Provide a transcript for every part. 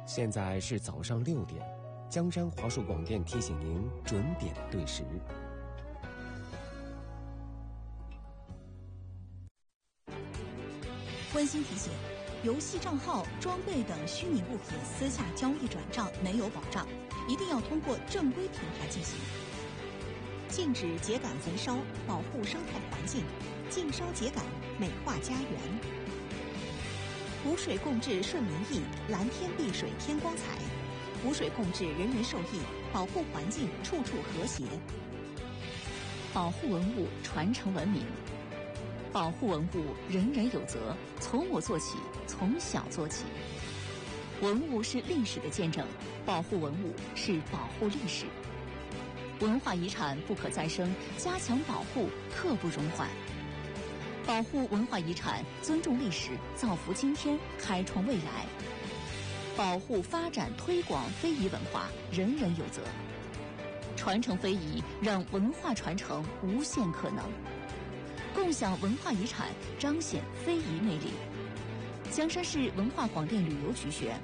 现在是早上6点，江山华硕广电提醒您准点对时。 温馨提醒：游戏账号、装备等虚拟物品私下交易转账没有保障，一定要通过正规平台进行。禁止秸秆焚烧，保护生态环境；禁烧秸秆，美化家园。湖水共治顺民意，蓝天碧水天光彩。湖水共治，人人受益，保护环境，处处和谐。 保护文物，传承文明。保护文物，人人有责，从我做起，从小做起。文物是历史的见证，保护文物是保护历史。文化遗产不可再生，加强保护刻不容缓。保护文化遗产，尊重历史，造福今天，开创未来。保护、发展、推广非遗文化，人人有责。传承非遗，让文化传承无限可能。共享文化遗产，彰显非遗魅力。江山市文化广电旅游局宣。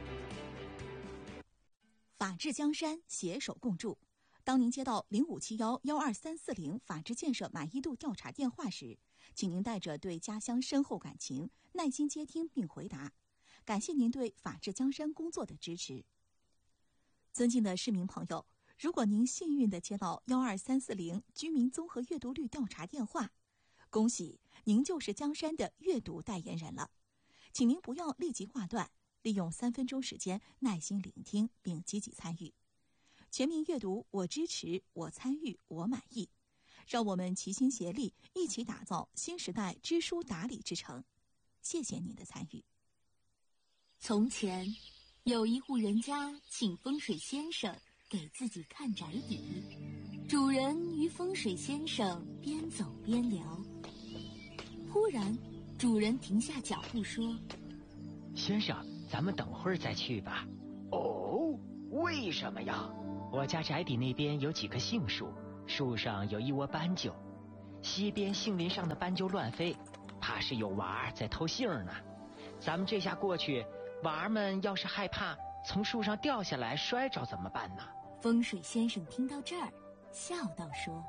法治江山，携手共筑。当您接到0571-12340法治建设满意度调查电话时，请您带着对家乡深厚感情，耐心接听并回答。感谢您对法治江山工作的支持。尊敬的市民朋友，如果您幸运地接到12340居民综合阅读率调查电话，恭喜您就是江山的阅读代言人了。请您不要立即挂断，利用3分钟时间耐心聆听并积极参与。全民阅读，我支持，我参与，我满意。让我们齐心协力，一起打造新时代知书达理之城。谢谢您的参与。 从前，有一户人家请风水先生给自己看宅邸。主人与风水先生边走边聊，忽然，主人停下脚步说：“ 先生，咱们等会儿再去吧。”“ 哦，为什么呀？”“ 我家宅邸那边有几棵杏树，树上有一窝斑鸠，西边杏林上的斑鸠乱飞，怕是有娃在偷杏呢。咱们这下过去，娃们要是害怕从树上掉下来摔着怎么办呢？” 风水先生听到这儿，笑道说：“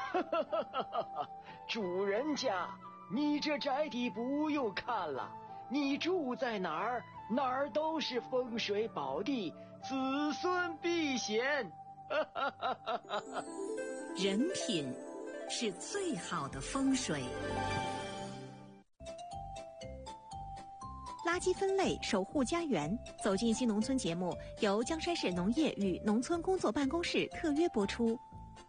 主人家，你这宅邸不用看了，你住在哪儿，哪儿都是风水宝地，子孙避险。” 人品是最好的风水。垃圾分类，守护家园。走进新农村节目由江山市农业与农村工作办公室特约播出。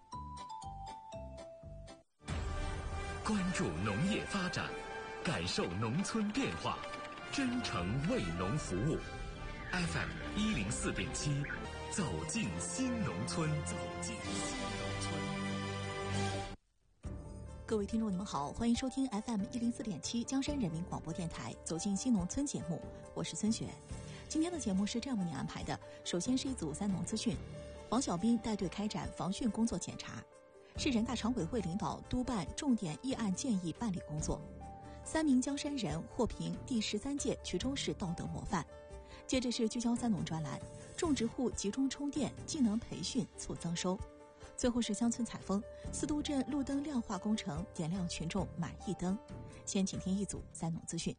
关注农业发展，感受农村变化，真诚为农服务。FM104.7，走进新农村，走进新农村。 各位听众，你们好，欢迎收听 FM104.7 江山人民广播电台《走进新农村》节目，我是孙雪。今天的节目是这样为您安排的：首先是一组三农资讯，黄小斌带队开展防汛工作检查，市人大常委会领导督办重点议案建议办理工作。3名江山人获评第13届衢州市道德模范。接着是聚焦三农专栏，种植户集中充电，技能培训促增收。最后是乡村采风，司都镇路灯亮化工程点亮群众满意灯。先请听一组三农资讯。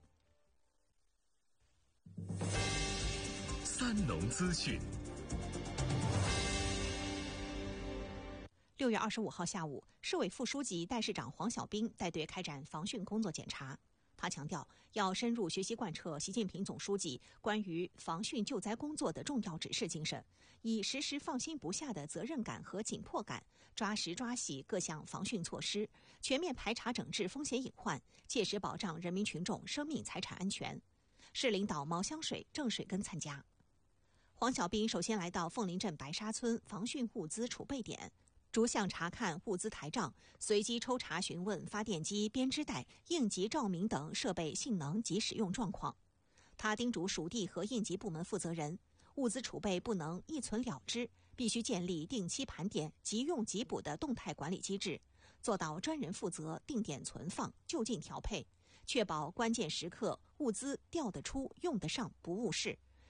三农资讯。 6月25号下午，市委副书记、代市长黄小兵带队开展防汛工作检查。他强调，要深入学习贯彻习近平总书记关于防汛救灾工作的重要指示精神，以时时放心不下的责任感和紧迫感，抓实抓细各项防汛措施，全面排查整治风险隐患，切实保障人民群众生命财产安全。市领导毛香水、郑水根参加。黄小兵首先来到凤林镇白沙村防汛物资储备点，逐项查看物资台账，随机抽查询问发电机、编织袋、应急照明等设备性能及使用状况。他叮嘱属地和应急部门负责人，物资储备不能一存了之，必须建立定期盘点、即用即补的动态管理机制，做到专人负责、定点存放、就近调配，确保关键时刻物资调得出、用得上，不误事。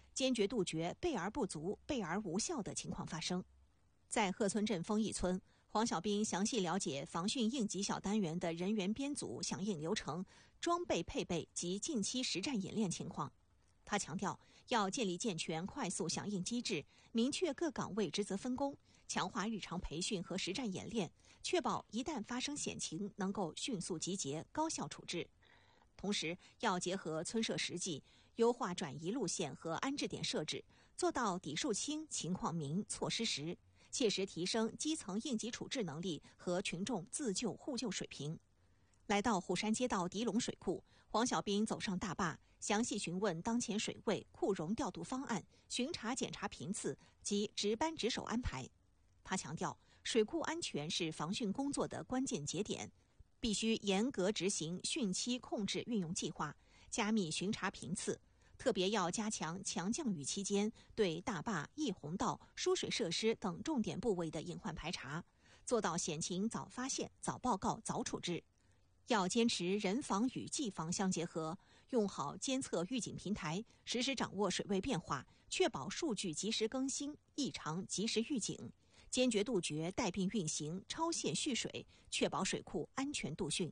坚决杜绝备而不足、备而无效的情况发生。在鹤村镇丰益村，黄小兵详细了解防汛应急小单元的人员编组、响应流程、装备配备及近期实战演练情况。他强调，要建立健全快速响应机制，明确各岗位职责分工，强化日常培训和实战演练，确保一旦发生险情能够迅速集结、高效处置。同时，要结合村社实际，优化转移路线和安置点设置，做到底数轻、情况明、措施实，切实提升基层应急处置能力和群众自救互救水平。来到虎山街道狄龙水库，黄小兵走上大坝，详细询问当前水位、库容调度方案、巡查检查频次及值班值守安排。他强调，水库安全是防汛工作的关键节点，必须严格执行汛期控制运用计划，加密巡查频次，特别要加强强降雨期间对大坝、溢洪道、输水设施等重点部位的隐患排查，做到险情早发现、早报告、早处置。要坚持人防与技防相结合，用好监测预警平台，实时掌握水位变化，确保数据及时更新，异常及时预警，坚决杜绝带病运行、超限蓄水，确保水库安全度汛。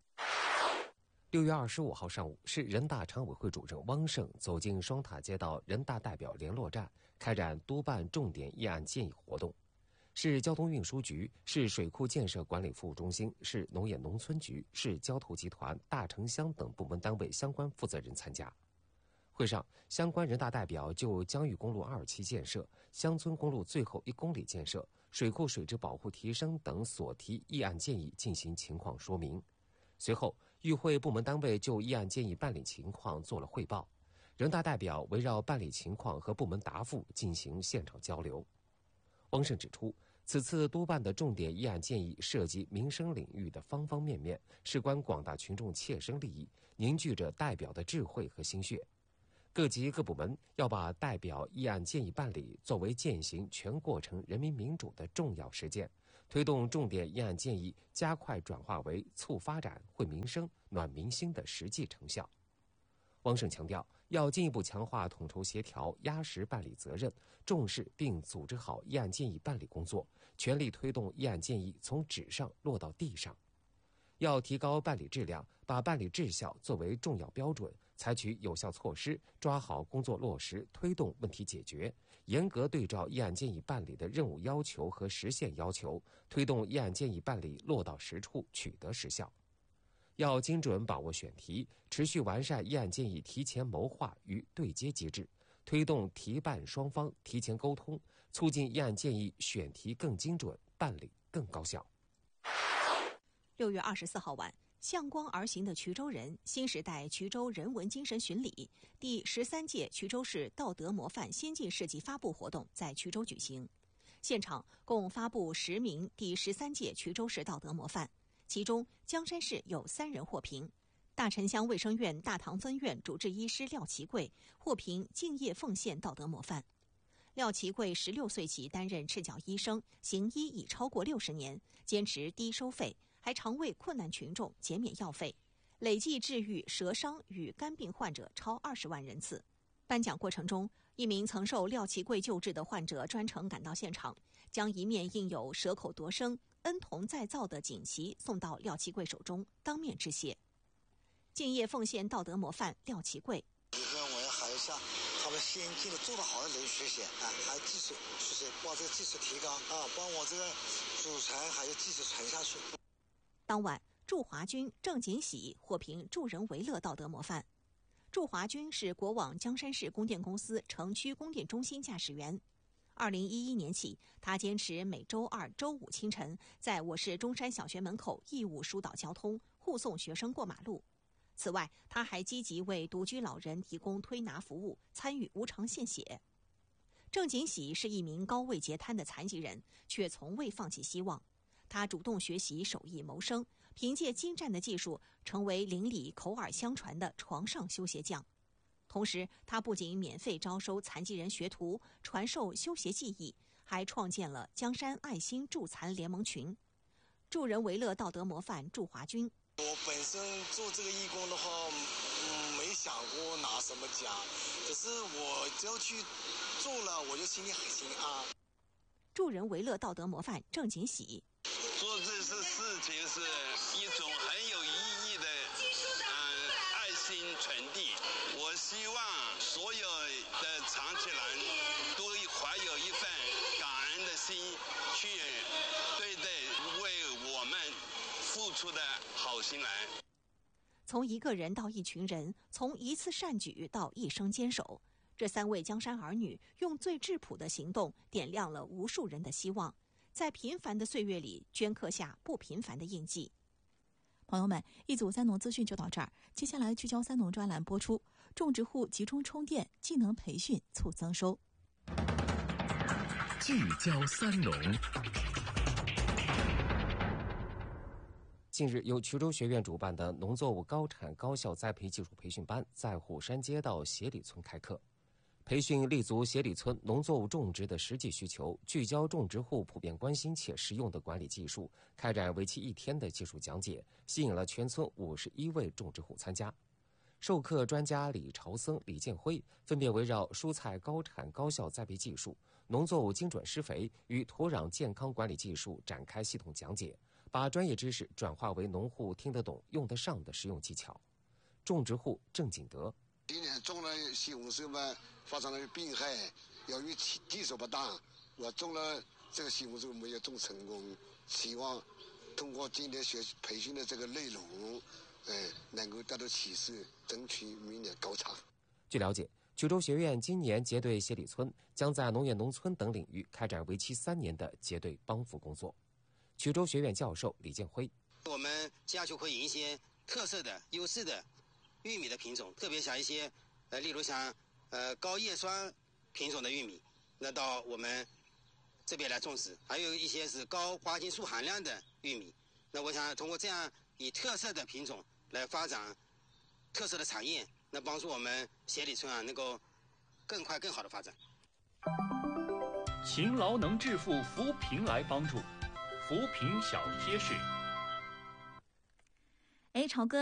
6月25号上午，市人大常委会主任汪胜走进双塔街道人大代表联络站，开展督办重点议案建议活动。市交通运输局、市水库建设管理服务中心、市农业农村局、市交投集团、大城乡等部门单位相关负责人参加。会上，相关人大代表就江峪公路2期建设、乡村公路最后1公里建设、水库水质保护提升等所提议案建议进行情况说明。随后，与会部门单位就议案建议办理情况做了汇报。人大代表围绕办理情况和部门答复进行现场交流。汪胜指出，此次督办的重点议案建议涉及民生领域的方方面面，事关广大群众切身利益，凝聚着代表的智慧和心血。各级各部门要把代表议案建议办理作为践行全过程人民民主的重要实践，推动重点议案建议加快转化为促发展、惠民生、暖民心的实际成效。汪胜强调，要进一步强化统筹协调、压实办理责任，重视并组织好议案建议办理工作，全力推动议案建议从纸上落到地上。要提高办理质量，把办理质效作为重要标准，采取有效措施，抓好工作落实，推动问题解决，严格对照议案建议办理的任务要求和实现要求，推动议案建议办理落到实处，取得实效。要精准把握选题，持续完善议案建议提前谋划与对接机制，推动提办双方提前沟通，促进议案建议选题更精准，办理更高效。 6月24号晚，向光而行的衢州人新时代衢州人文精神巡礼第13届衢州市道德模范先进事迹发布活动在衢州举行。现场共发布10名第13届衢州市道德模范，其中江山市有3人获评。大城乡卫生院大塘分院主治医师廖其贵获评敬业奉献道德模范。廖其贵16岁起担任赤脚医生，行医已超过60年，坚持低收费，还常为困难群众减免药费，累计治愈舌伤与肝病患者超20万人次。颁奖过程中，一名曾受廖其贵救治的患者专程赶到现场，将一面印有蛇口夺生、恩同再造的锦旗送到廖其贵手中，当面致谢。敬业奉献道德模范廖其贵， 我也还要向他们先进的做得好的人学习还技术就是把这个技术提高帮我这个祖传还有技术传下去。 当晚，祝华军、郑锦喜获评助人为乐道德模范。祝华军是国网江山市供电公司城区供电中心驾驶员。2011年起，他坚持每周2、周5清晨在我市中山小学门口义务疏导交通，护送学生过马路。此外，他还积极为独居老人提供推拿服务，参与无偿献血。郑锦喜是一名高位截瘫的残疾人，却从未放弃希望。他主动学习手艺谋生，凭借精湛的技术，成为邻里口耳相传的床上修鞋匠。同时，他不仅免费招收残疾人学徒，传授修鞋技艺，还创建了江山爱心助残联盟群。助人为乐道德模范祝华军。 我本身做这个义工的话，没想过拿什么奖，可是我只要去做了，我就心里很心安。 助人为乐道德模范郑锦喜， 做这些事情是一种很有意义的爱心传递。我希望所有的长期人都怀有一份感恩的心，去对待为我们付出的好心人。 从一个人到一群人，从一次善举到一生坚守，这3位江山儿女用最质朴的行动点亮了无数人的希望，在平凡的岁月里镌刻下不平凡的印记。 朋友们，一组三农资讯就到这儿，接下来聚焦三农专栏播出，种植户集中充电，技能培训促增收。 聚焦三农。 近日，由衢州学院主办的农作物高产高效栽培技术培训班在虎山街道协里村开课。培训立足协里村农作物种植的实际需求，聚焦种植户普遍关心且实用的管理技术，开展为期1天的技术讲解，吸引了全村51位种植户参加。授课专家李朝僧、李建辉分别围绕蔬菜高产高效栽培技术、农作物精准施肥与土壤健康管理技术展开系统讲解，把专业知识转化为农户听得懂、用得上的实用技巧。种植户郑景德， 今年种了西红柿嘛，发生了病害，由于地手不大，我种了这个西红柿没有种成功，希望通过今天培训的这个内容，能够得到启示，争取明年高产。 据了解，衢州学院今年结对协里村，将在农业农村等领域开展为期3年的结对帮扶工作。衢州学院教授李建辉， 我们接下去会引一些特色的、优势的玉米的品种，特别像一些例如像高叶酸品种的玉米，那到我们这边来种植，还有一些是高花青素含量的玉米。那我想通过这样以特色的品种来发展特色的产业，那帮助我们协里村能够更快更好的发展。 勤劳能致富，扶贫来帮助，扶贫小贴士。 朝哥。